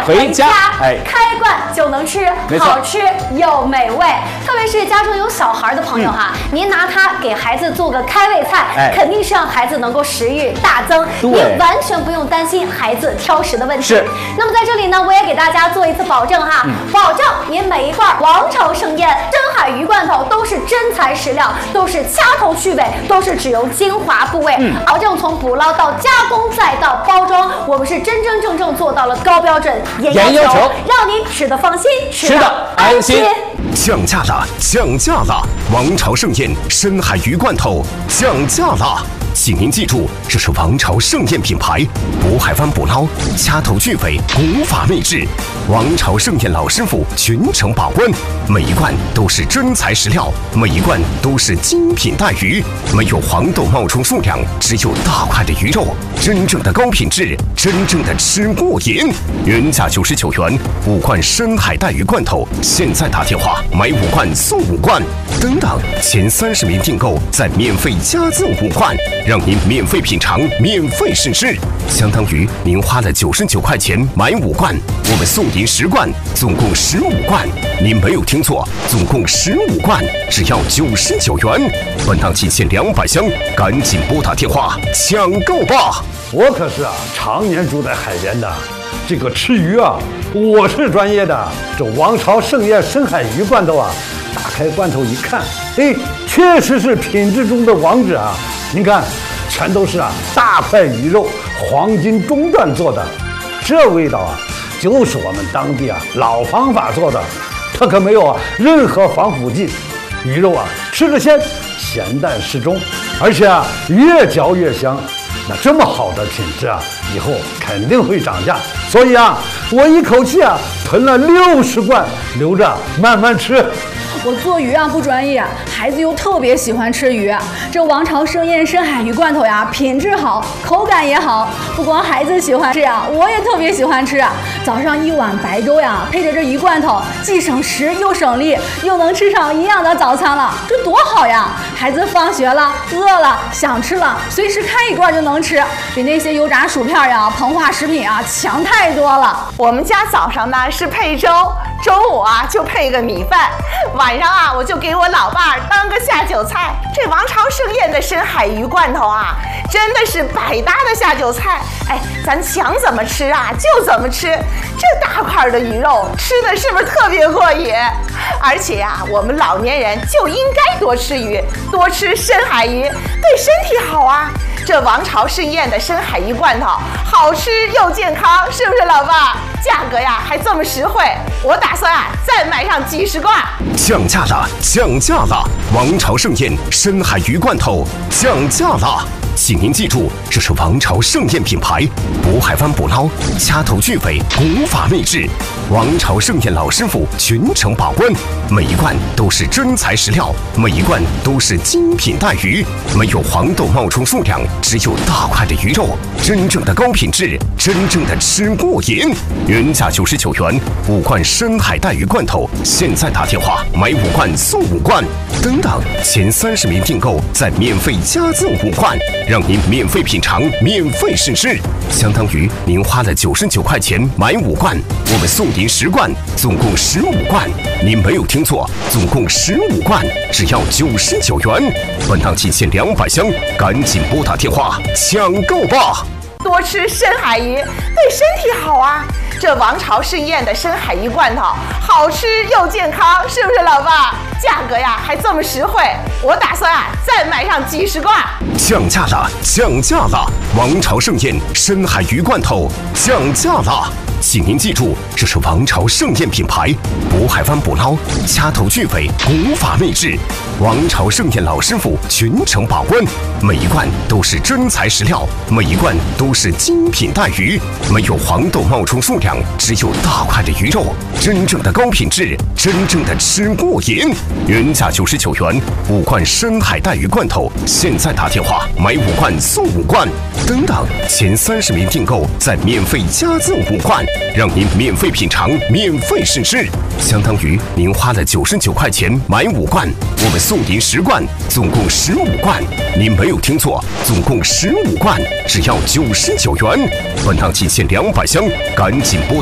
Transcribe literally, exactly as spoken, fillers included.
回家， 哎，开罐就能吃，好吃又美味。特别是家中有小孩的朋友哈，嗯、您拿它给孩子做个开胃菜，哎、肯定是让孩子能够食欲大增，您完全不用担心孩子挑食的问题。是。那么在这里呢，我也给大家做一次保证哈，嗯、保证您每一罐王朝盛宴深海鱼罐头都是真材实料，都是掐头去尾，都是只用精华部位，嗯、保证从捕捞到加工再到包装，我们是真真正正做到了高标准严要求，让您吃得放心，吃得安心。 降价了，降价了！王朝盛宴深海鱼罐头降价了，请您记住，这是王朝盛宴品牌，渤海湾捕捞，掐头去尾，古法秘制。王朝盛宴老师傅全程把关，每一罐都是真材实料，每一罐都是精品带鱼，没有黄豆冒充数量，只有大块的鱼肉，真正的高品质，真正的吃过瘾。原价九十九元，五罐深海带鱼罐头，现在打电话买五罐送五罐，等等，前三十名订购再免费加赠五罐，让您免费品尝，免费试吃，相当于您花了九十九块钱买五罐，我们送您十罐，总共十五罐。您没有听错，总共十五罐，只要九十九元。本档仅限两百箱，赶紧拨打电话抢购吧！ 我可是啊，常年住在海边的，这个吃鱼啊，我是专业的。这王朝盛宴深海鱼罐头啊，打开罐头一看，哎，确实是品质中的王者啊！您看，全都是啊大块鱼肉，黄金中段做的，这味道啊，就是我们当地啊老方法做的，它可没有啊任何防腐剂。鱼肉啊吃着鲜，咸淡适中，而且啊越嚼越香。那这么好的品质啊，以后肯定会涨价。所以啊，我一口气啊囤了六十罐，留着慢慢吃。 我做鱼啊不专业，孩子又特别喜欢吃鱼。这王朝盛宴深海鱼罐头呀，品质好，口感也好。不光孩子喜欢吃呀，我也特别喜欢吃。早上一碗白粥呀，配着这鱼罐头，既省时又省力，又能吃上营养的早餐了，这多好呀！孩子放学了，饿了，想吃了，随时开一罐就能吃，比那些油炸薯片呀、膨化食品啊强太多了。 我们家早上呢是配粥，中午啊就配个米饭，晚上啊我就给我老伴儿当个下酒菜。这王朝盛宴的深海鱼罐头啊，真的是百搭的下酒菜。哎，咱想怎么吃啊就怎么吃，这大块的鱼肉吃的是不是特别过瘾？而且呀、啊，我们老年人就应该多吃鱼，多吃深海鱼，对身体好啊。这王朝盛宴的深海鱼罐头好吃又健康，是不是老爸？价格呀还这么实惠，我打算啊再买上几十罐。 降价了，降价了！王朝盛宴深海鱼罐头降价了！请您记住，这是王朝盛宴品牌，渤海湾捕捞，掐头去尾，古法秘制。王朝盛宴老师傅全程把关，每一罐都是真材实料，每一罐都是精品带鱼，没有黄豆冒充数量，只有大块的鱼肉，真正的高品质，真正的吃过瘾。原价九十九元，五罐深海带鱼罐头，现在打电话买五罐送五罐，等等，前三十名订购再免费加赠五罐。让您免费品尝，免费试吃，相当于您花了九十九块钱买五罐，我们送您十罐，总共十五罐。您没有听错，总共十五罐，只要九十九元。本档仅限两百箱，赶紧拨打电话抢购吧！ 多吃深海鱼对身体好啊！这王朝盛宴的深海鱼罐头好吃又健康，是不是老爸？价格呀还这么实惠，我打算啊再买上几十罐。 降价了，降价了！王朝盛宴深海鱼罐头降价了！请您记住，这是王朝盛宴品牌，渤海湾捕捞，掐头去尾，古法秘制。王朝盛宴老师傅全程把关，每一罐都是真材实料，每一罐都是精品带鱼，没有黄豆冒充数量，只有大块的鱼肉，真正的高品质，真正的吃过瘾。原价九十九元，五罐深海带鱼罐头，现在打电话买五罐送五罐，等等，前三十名订购再免费加赠五罐。让您免费品尝，免费试吃，相当于您花了九十九块钱买五罐，我们送您十罐，总共十五罐。您没有听错，总共十五罐，只要九十九元。本档仅限两百箱，赶紧拨打。